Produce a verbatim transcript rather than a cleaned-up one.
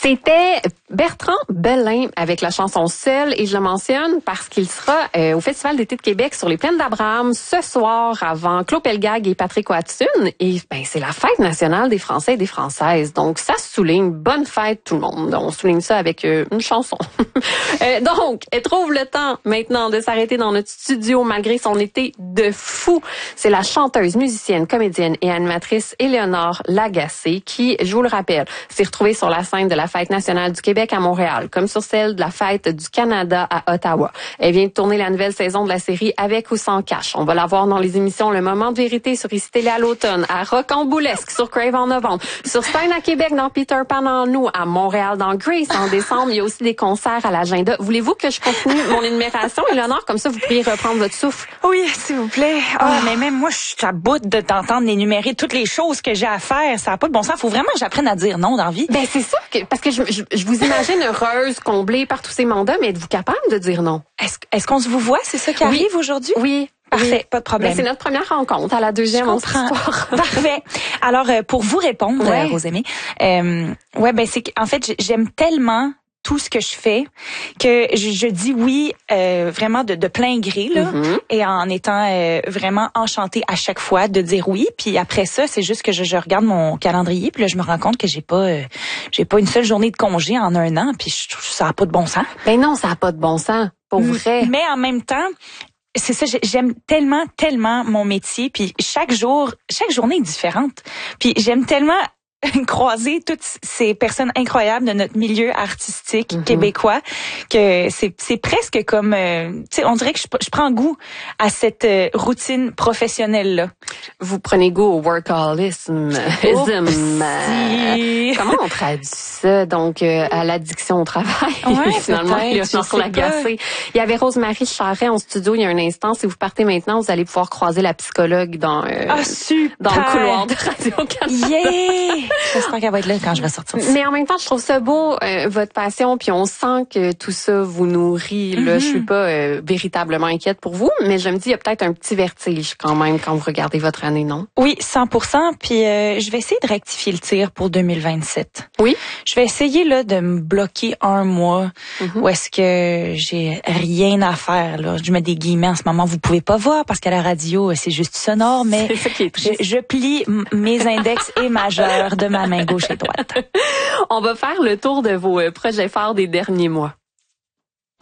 C'était Bertrand Belin avec la chanson Seul, et je le mentionne parce qu'il sera euh, au Festival d'été de Québec sur les plaines d'Abraham ce soir avant Claude Pelgag et Patrick Watson. Et ben c'est la fête nationale des Français et des Françaises. Donc ça se souligne. Bonne fête tout le monde. On souligne ça avec euh, une chanson. euh, donc, elle trouve le temps maintenant de s'arrêter dans notre studio malgré son été de fou. C'est la chanteuse, musicienne, comédienne et animatrice Éléonore Lagacé qui, je vous le rappelle, s'est retrouvée sur la scène de la Fête nationale du Québec à Montréal, comme sur celle de la Fête du Canada à Ottawa. Elle vient de tourner la nouvelle saison de la série Avec ou sans cash. On va la voir dans les émissions Le Moment de vérité sur Ici Télé à l'automne, à Rocamboulesque sur Crave en novembre, sur scène à Québec dans Peter Pan en août, à Montréal dans Grace en décembre. Il y a aussi des concerts à l'agenda. Voulez-vous que je continue mon énumération, Éléonore? Comme ça, vous pourriez reprendre votre souffle. Oui, s'il vous plaît. Ah, oh, mais même moi, je suis à bout de t'entendre énumérer toutes les choses que j'ai à faire. Ça n'a pas de bon sens. Faut vraiment que j'apprenne à dire non dans la vie. Ben, c'est ça que, parce que je, je, je vous imagine heureuse, comblée par tous ces mandats, mais êtes-vous capable de dire non? Est-ce, est-ce qu'on se vous voit? C'est ça qui oui. arrive aujourd'hui? Oui. Parfait, oui. Pas de problème. Ben, c'est notre première rencontre. À la deuxième, on se Parfait. Alors, euh, pour vous répondre, ouais. euh, Rosemée, euh, ouais, ben c'est en fait, j'aime tellement tout ce que je fais que je, je dis oui euh, vraiment de, de plein gré là, mm-hmm. et en étant euh, vraiment enchantée à chaque fois de dire oui. Puis après ça, c'est juste que je, je regarde mon calendrier puis là je me rends compte que j'ai pas euh, j'ai pas une seule journée de congé en un an. Puis je trouve ça a pas de bon sens. Ben non, ça a pas de bon sens, pour vrai. Mais en même temps, c'est ça, j'aime tellement, tellement mon métier. Puis chaque jour, chaque journée est différente. Puis j'aime tellement croiser toutes ces personnes incroyables de notre milieu artistique mm-hmm. québécois que c'est c'est presque comme euh, tu sais on dirait que je, je prends goût à cette euh, routine professionnelle là. Vous prenez goût au workaholisme. Euh, comment on traduit ça donc euh, à l'addiction au travail? Ouais, finalement il y a sur l'agacé. Il y avait Rosemarie Charret en studio il y a un instant. Si vous partez maintenant, vous allez pouvoir croiser la psychologue dans euh, ah, super. dans le couloir de Radio-Canada. Yeah! J'espère qu'elle va être là quand je vais sortir. Mais en même temps, je trouve ça beau, euh, votre passion, puis on sent que tout ça vous nourrit. Là, mm-hmm. Je suis pas euh, véritablement inquiète pour vous, mais je me dis, il y a peut-être un petit vertige quand même quand vous regardez votre année, non? Oui, cent pour cent. Puis euh, je vais essayer de rectifier le tir pour deux mille vingt-sept. Oui? Je vais essayer là de me bloquer un mois mm-hmm. où est-ce que j'ai rien à faire. Là. Je mets des guillemets en ce moment, vous pouvez pas voir parce qu'à la radio, c'est juste sonore, mais c'est ça qui est triste. je, je plie m- mes index et majeurs de ma main gauche et droite. On va faire le tour de vos projets phares des derniers mois.